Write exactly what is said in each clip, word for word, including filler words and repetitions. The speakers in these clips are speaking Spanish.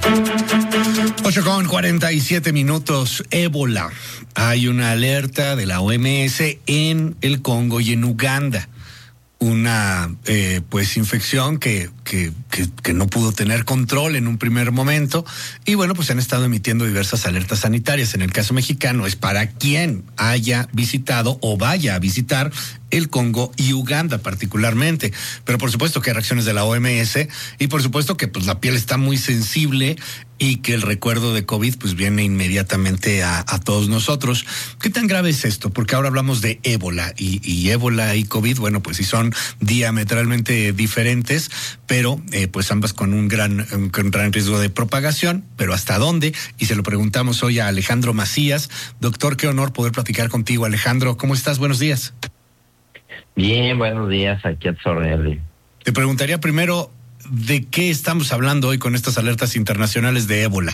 ocho con cuarenta y siete minutos, ébola. Hay una alerta de la O M S en el Congo y en Uganda. Una eh, pues infección que, que, que, que no pudo tener control en un primer momento y bueno, pues han estado emitiendo diversas alertas sanitarias. En el caso mexicano es para quien haya visitado o vaya a visitar el Congo y Uganda particularmente, pero por supuesto que hay reacciones de la O M S y por supuesto que pues la piel está muy sensible y que el recuerdo de COVID pues viene inmediatamente a, a todos nosotros. ¿Qué tan grave es esto? Porque ahora hablamos de ébola y, y ébola y COVID, bueno, pues sí son diametralmente diferentes, pero eh, pues ambas con un gran, un gran riesgo de propagación, pero ¿hasta dónde? Y se lo preguntamos hoy a Alejandro Macías. Doctor, qué honor poder platicar contigo, Alejandro. ¿Cómo estás? Buenos días. Bien, buenos días, aquí a Sorrelli. Te preguntaría primero, ¿de qué estamos hablando hoy con estas alertas internacionales de ébola?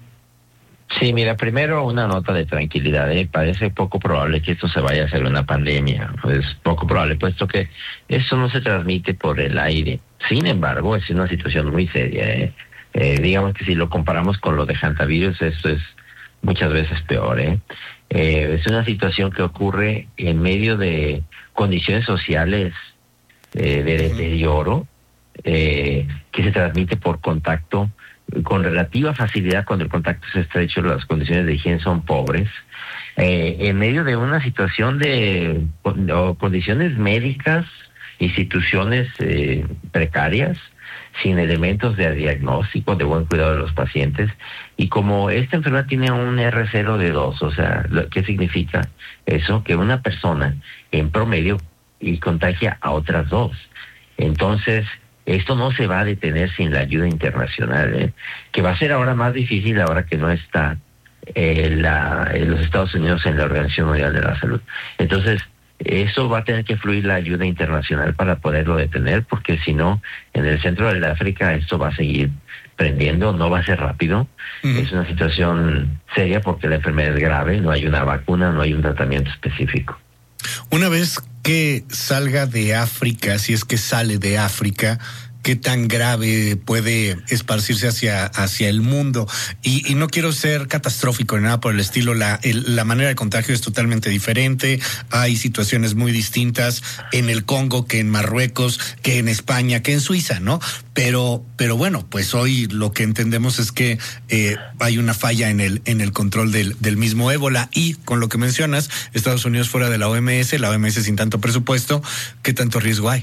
Sí, mira, primero una nota de tranquilidad. ¿eh? Parece poco probable que esto se vaya a hacer una pandemia. Es poco probable, puesto que esto no se transmite por el aire. Sin embargo, es una situación muy seria. ¿eh? Eh, digamos que si lo comparamos con lo de hantavirus, esto es muchas veces peor. ¿eh? Eh, es una situación que ocurre en medio de condiciones sociales eh, de deterioro, eh, que se transmite por contacto con relativa facilidad cuando el contacto es estrecho, las condiciones de higiene son pobres, eh, en medio de una situación de o condiciones médicas, instituciones eh, precarias, sin elementos de diagnóstico, de buen cuidado de los pacientes, y como esta enfermedad tiene un R cero de dos, o sea, ¿qué significa eso? Que una persona en promedio y contagia a otras dos. Entonces, esto no se va a detener sin la ayuda internacional, ¿eh? que va a ser ahora más difícil ahora que no está eh, la, en los Estados Unidos en la Organización Mundial de la Salud. Entonces, eso va a tener que fluir la ayuda internacional para poderlo detener, porque si no, en el centro de África esto va a seguir prendiendo, no va a ser rápido. Uh-huh. Es una situación seria porque la enfermedad es grave, no hay una vacuna, no hay un tratamiento específico. Una vez que salga de África, si es que sale de África, ¿qué tan grave puede esparcirse hacia, hacia el mundo? Y, y no quiero ser catastrófico ni nada por el estilo, la, el, la manera de contagio es totalmente diferente, hay situaciones muy distintas en el Congo que en Marruecos, que en España, que en Suiza, ¿no? Pero, pero bueno, pues hoy lo que entendemos es que eh, hay una falla en el, en el control del, del mismo ébola y con lo que mencionas, Estados Unidos fuera de la O M S, la O M S sin tanto presupuesto, ¿qué tanto riesgo hay?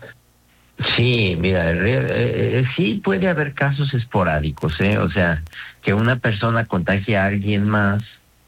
Sí, mira, eh, eh, sí puede haber casos esporádicos, ¿eh? O sea, que una persona contagie a alguien más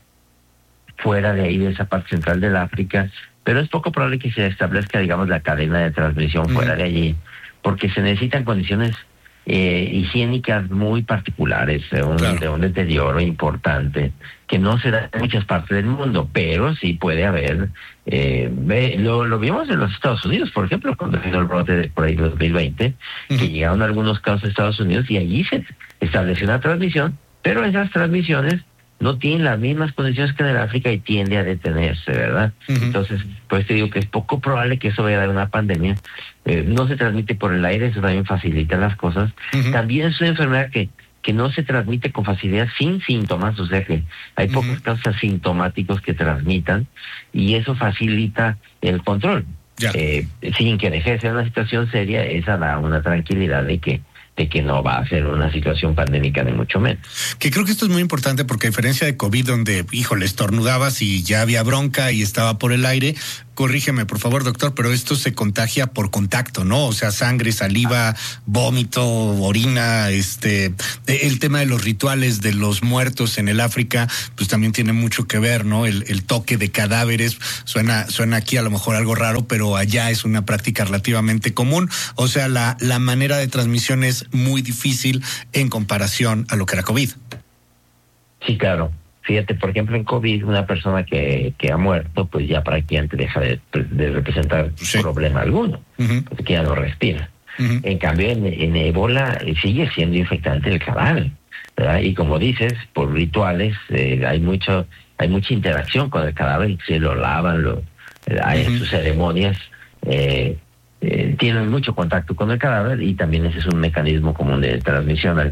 fuera de ahí, de esa parte central del África, pero es poco probable que se establezca, digamos, la cadena de transmisión mm. fuera de allí, porque se necesitan condiciones eh, higiénicas muy particulares, de un, claro. de un deterioro importante, que no se da en muchas partes del mundo, pero sí puede haber. Eh, ve, lo, lo vimos en los Estados Unidos, por ejemplo, cuando vino el brote de por ahí dos mil veinte, uh-huh. que llegaron algunos casos a Estados Unidos y allí se estableció una transmisión, pero esas transmisiones no tienen las mismas condiciones que en el África y tiende a detenerse, ¿verdad? Uh-huh. Entonces, pues te digo que es poco probable que eso vaya a dar una pandemia. Eh, no se transmite por el aire, eso también facilita las cosas. Uh-huh. También es una enfermedad que que no se transmite con facilidad sin síntomas, o sea que hay uh-huh. pocos casos asintomáticos que transmitan y eso facilita el control. Yeah. Eh, sin que deje de ser una situación seria, esa da una tranquilidad de que de que no va a ser una situación pandémica ni mucho menos. Que creo que esto es muy importante porque a diferencia de COVID donde, híjole, estornudabas y ya había bronca y estaba por el aire, corrígeme por favor doctor, pero esto se contagia por contacto, ¿no? O sea, sangre, saliva, vómito, orina, este, el tema de los rituales de los muertos en el África, pues también tiene mucho que ver, ¿no? El, el toque de cadáveres, suena, suena aquí a lo mejor algo raro, pero allá es una práctica relativamente común, o sea, la, la manera de transmisión es muy difícil en comparación a lo que era COVID. Sí, claro. Fíjate, por ejemplo, en COVID, una persona que, que ha muerto, pues ya prácticamente deja de, de representar sí. problema alguno, uh-huh. porque ya no respira. Uh-huh. En cambio, en, en ébola sigue siendo infectante el cadáver, ¿verdad? Y como dices, por rituales eh, hay mucho, hay mucha interacción con el cadáver, se lo lavan, lo, eh, hay uh-huh. sus ceremonias, eh, eh, tienen mucho contacto con el cadáver y también ese es un mecanismo común de transmisión al que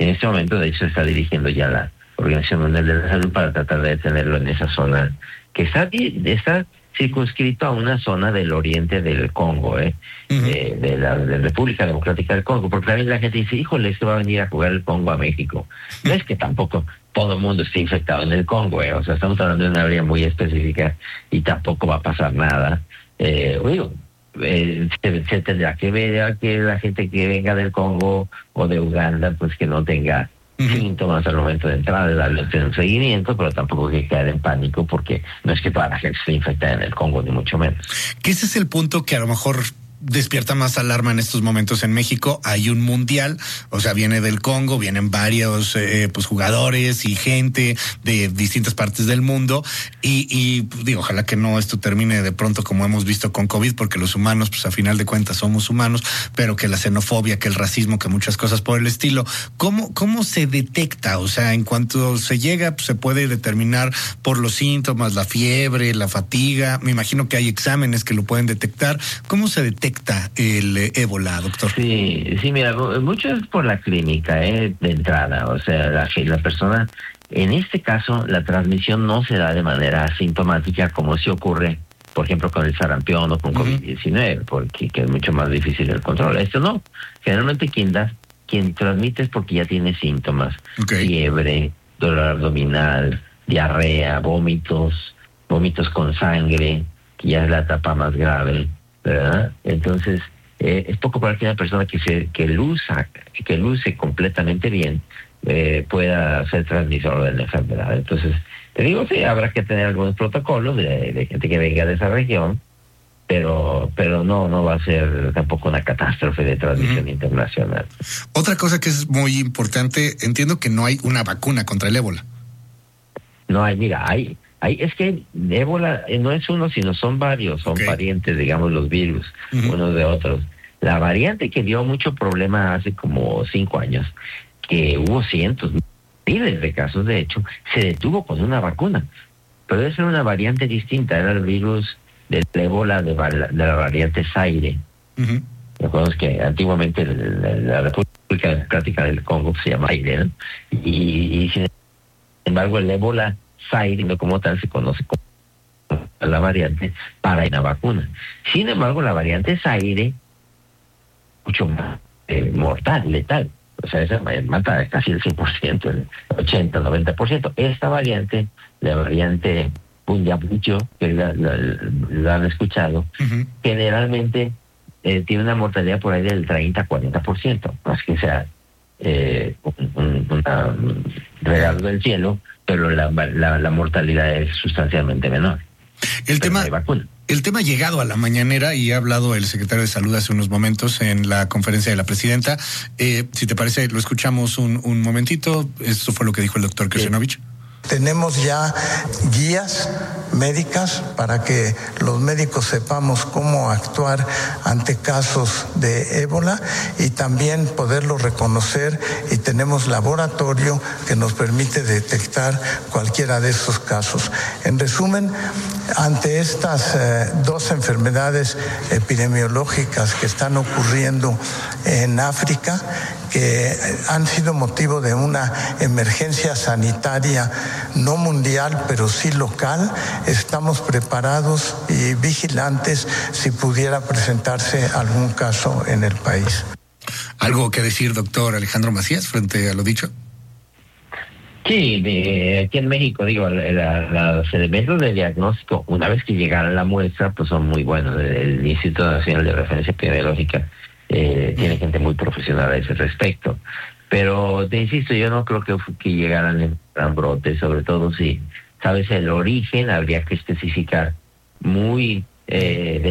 En este momento, de hecho, se está dirigiendo ya la Organización Mundial de la Salud para tratar de detenerlo en esa zona, que está, está circunscrito a una zona del oriente del Congo, ¿eh? Uh-huh. de, de la de República Democrática del Congo, porque también la gente dice, híjole, es que va a venir a jugar el Congo a México. No es que tampoco todo el mundo esté infectado en el Congo, ¿eh? O sea, estamos hablando de una área muy específica y tampoco va a pasar nada. Eh, digo, eh, se, se tendrá que ver que la gente que venga del Congo o de Uganda, pues que no tenga uh-huh. síntomas al momento de entrar, de darle un seguimiento, pero tampoco hay que caer en pánico, porque no es que toda la gente esté infectada en el Congo, ni mucho menos. Que ese es el punto que a lo mejor despierta más alarma en estos momentos en México. Hay un mundial, o sea, viene del Congo, vienen varios eh, pues jugadores y gente de distintas partes del mundo y, y digo, ojalá que no esto termine de pronto como hemos visto con COVID, porque los humanos, pues a final de cuentas somos humanos, pero que la xenofobia, que el racismo, que muchas cosas por el estilo. ¿Cómo, cómo se detecta? O sea, en cuanto se llega, pues, se puede determinar por los síntomas, la fiebre, la fatiga. Me imagino que hay exámenes que lo pueden detectar. ¿Cómo se detecta el ébola, doctor? Sí, sí, mira, mucho es por la clínica, ¿eh? De entrada, o sea, la, la persona, en este caso, la transmisión no se da de manera asintomática como si ocurre, por ejemplo, con el sarampión o con uh-huh. COVID diecinueve, porque que es mucho más difícil el control. Esto no, generalmente quien da, quien transmite es porque ya tiene síntomas, okay. fiebre, dolor abdominal, diarrea, vómitos, vómitos con sangre, que ya es la etapa más grave, ¿verdad? Entonces, eh, es poco probable que una persona que se que luza, que luce completamente bien eh, pueda ser transmisor de la enfermedad. Entonces, te digo, sí, habrá que tener algunos protocolos de, de gente que venga de esa región, pero pero no no va a ser tampoco una catástrofe de transmisión uh-huh. internacional. Otra cosa que es muy importante, entiendo que no hay una vacuna contra el ébola. No hay, mira, hay Hay, es que ébola no es uno, sino son varios, son okay. parientes, digamos, los virus, uh-huh. unos de otros. La variante que dio mucho problema hace como cinco años, que hubo cientos, miles de casos, de hecho, se detuvo con una vacuna. Pero esa era una variante distinta, era el virus del ébola de, de la variante Zaire. Uh-huh. Recuerdo que antiguamente la, la República Democrática del Congo se llama Zaire, ¿no? y, y sin embargo el ébola Zaire, como tal, se conoce como la variante para una vacuna. Sin embargo, la variante Zaire, mucho más eh, mortal, letal. O sea, esa mata casi el cien por ciento, el ochenta, noventa por ciento. Esta variante, la variante Punjabucho, que la, la, la han escuchado, uh-huh. generalmente eh, tiene una mortalidad por ahí del treinta a cuarenta por ciento. No es que sea eh, un, un, una, un regalo del cielo, pero la, la, la mortalidad es sustancialmente menor. El tema, no el tema ha llegado a la mañanera y ha hablado el secretario de Salud hace unos momentos en la conferencia de la presidenta. Eh, si te parece, lo escuchamos un, un momentito. Eso fue lo que dijo el doctor Krishnanovich. Sí. Tenemos ya guías médicas para que los médicos sepamos cómo actuar ante casos de ébola y también poderlo reconocer, y tenemos laboratorio que nos permite detectar cualquiera de estos casos. En resumen, ante estas eh, dos enfermedades epidemiológicas que están ocurriendo en África, que han sido motivo de una emergencia sanitaria no mundial, pero sí local, estamos preparados y vigilantes si pudiera presentarse algún caso en el país. ¿Algo que decir, doctor Alejandro Macías, frente a lo dicho? Sí, de, aquí en México, digo, la, la, los elementos de diagnóstico, una vez que llegara la muestra, pues son muy buenos. El Instituto Nacional de Referencia Epidemiológica eh, tiene gente muy profesional a ese respecto. Pero te insisto, yo no creo que, que llegaran en gran brote, sobre todo si sabes el origen, habría que especificar muy eh, de